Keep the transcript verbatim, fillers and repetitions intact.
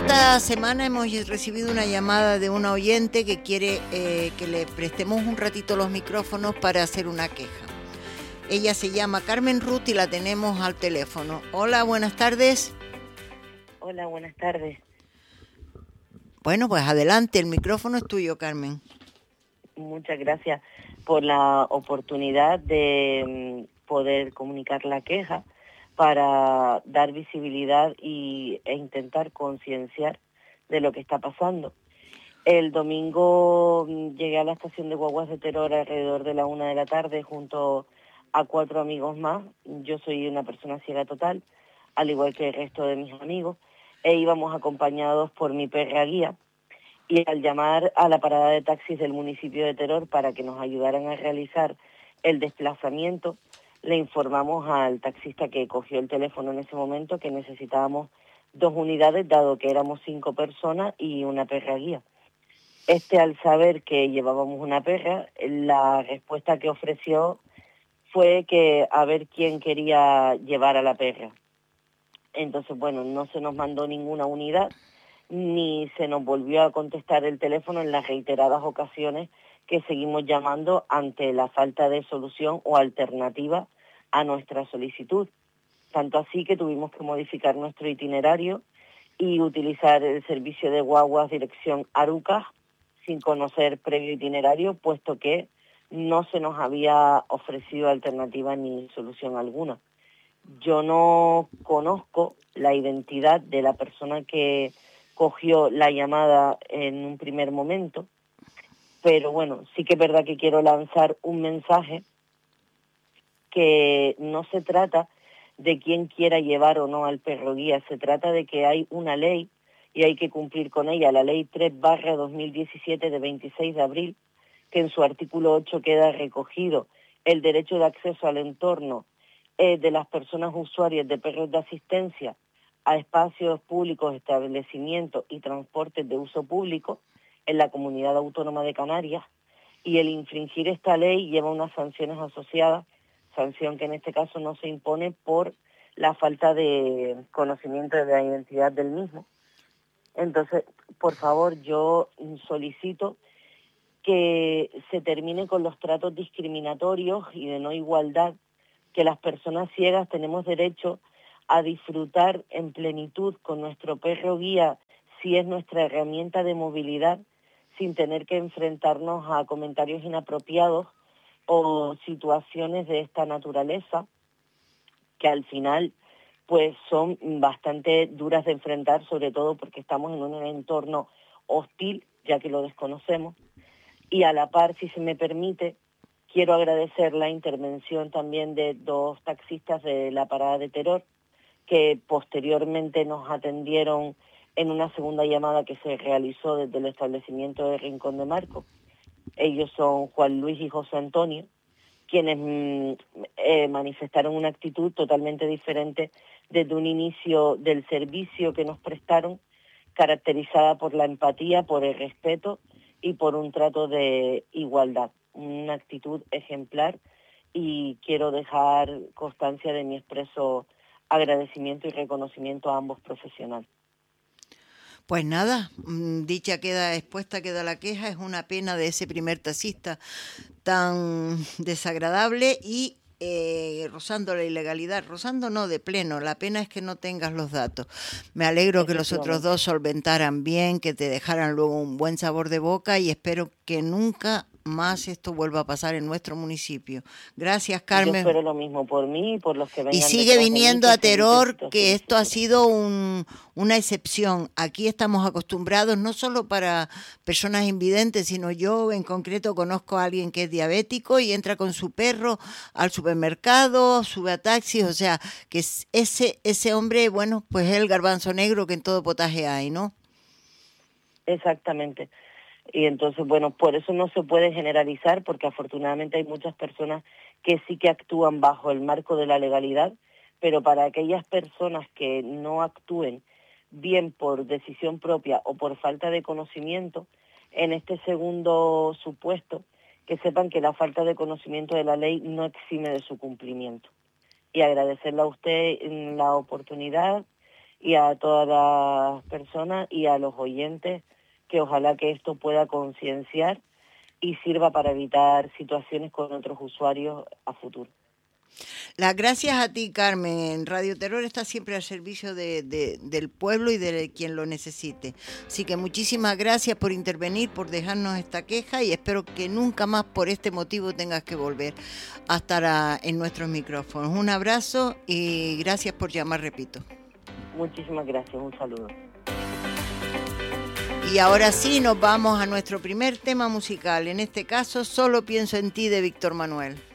esta semana hemos recibido una llamada de una oyente que quiere eh, que le prestemos un ratito los micrófonos para hacer una queja. Ella se llama Carmen Ruth y la tenemos al teléfono. Hola, buenas tardes. Hola, buenas tardes. Bueno, pues adelante, el micrófono es tuyo, Carmen. Muchas gracias por la oportunidad de poder comunicar la queja para dar visibilidad y, e intentar concienciar de lo que está pasando. El domingo llegué a la estación de guaguas de Teror alrededor de la una de la tarde junto a cuatro amigos más. Yo soy una persona ciega total, al igual que el resto de mis amigos, e íbamos acompañados por mi perra guía. Y al llamar a la parada de taxis del municipio de Teror para que nos ayudaran a realizar el desplazamiento, le informamos al taxista que cogió el teléfono en ese momento que necesitábamos dos unidades, dado que éramos cinco personas y una perra guía. Este, al saber que llevábamos una perra, la respuesta que ofreció fue que a ver quién quería llevar a la perra. Entonces, bueno, no se nos mandó ninguna unidad, ni se nos volvió a contestar el teléfono en las reiteradas ocasiones que seguimos llamando ante la falta de solución o alternativa a nuestra solicitud. Tanto así que tuvimos que modificar nuestro itinerario y utilizar el servicio de guaguas dirección Arucas sin conocer previo itinerario, puesto que no se nos había ofrecido alternativa ni solución alguna. Yo no conozco la identidad de la persona que cogió la llamada en un primer momento, pero bueno, sí que es verdad que quiero lanzar un mensaje que no se trata de quién quiera llevar o no al perro guía, se trata de que hay una ley y hay que cumplir con ella, la ley tres barra dos mil diecisiete de veintiséis de abril, que en su artículo ocho queda recogido el derecho de acceso al entorno eh, de las personas usuarias de perros de asistencia a espacios públicos, establecimientos y transportes de uso público en la Comunidad Autónoma de Canarias, y el infringir esta ley lleva unas sanciones asociadas, sanción que en este caso no se impone por la falta de conocimiento de la identidad del mismo. Entonces, por favor, yo solicito que se termine con los tratos discriminatorios y de no igualdad, que las personas ciegas tenemos derecho a disfrutar en plenitud con nuestro perro guía, si es nuestra herramienta de movilidad, sin tener que enfrentarnos a comentarios inapropiados o situaciones de esta naturaleza, que al final pues son bastante duras de enfrentar, sobre todo porque estamos en un entorno hostil, ya que lo desconocemos. Y a la par, si se me permite, quiero agradecer la intervención también de dos taxistas de la parada de Teror, que posteriormente nos atendieron en una segunda llamada que se realizó desde el establecimiento de Rincón de Marcos. Ellos son Juan Luis y José Antonio, quienes mmm, eh, manifestaron una actitud totalmente diferente desde un inicio del servicio que nos prestaron, caracterizada por la empatía, por el respeto y por un trato de igualdad, una actitud ejemplar, y quiero dejar constancia de mi expreso agradecimiento y reconocimiento a ambos profesionales. Pues nada, dicha queda expuesta, queda la queja. Es una pena de ese primer taxista tan desagradable y eh, rozando la ilegalidad, rozando no de pleno, la pena es que no tengas los datos. Me alegro que los otros dos solventaran bien, que te dejaran luego un buen sabor de boca, y espero que nunca más esto vuelva a pasar en nuestro municipio. Gracias, Carmen. Yo espero lo mismo por mí y por los que vengan. Y sigue viniendo a Teror, que esto ha sido un, una excepción. Aquí estamos acostumbrados, no solo para personas invidentes, sino yo en concreto conozco a alguien que es diabético y entra con su perro al supermercado, sube a taxis, o sea, que ese, ese hombre, bueno, pues es el garbanzo negro que en todo potaje hay, ¿no? Exactamente. Y entonces, bueno, por eso no se puede generalizar, porque afortunadamente hay muchas personas que sí que actúan bajo el marco de la legalidad, pero para aquellas personas que no actúen bien por decisión propia o por falta de conocimiento, en este segundo supuesto, que sepan que la falta de conocimiento de la ley no exime de su cumplimiento. Y agradecerle a usted la oportunidad y a todas las personas y a los oyentes, que ojalá que esto pueda concienciar y sirva para evitar situaciones con otros usuarios a futuro. Las gracias a ti, Carmen. Radio Terror está siempre al servicio de, de, del pueblo y de quien lo necesite. Así que muchísimas gracias por intervenir, por dejarnos esta queja, y espero que nunca más por este motivo tengas que volver a estar a, en nuestros micrófonos. Un abrazo y gracias por llamar, repito. Muchísimas gracias, un saludo. Y ahora sí nos vamos a nuestro primer tema musical, en este caso Solo pienso en ti, de Víctor Manuel.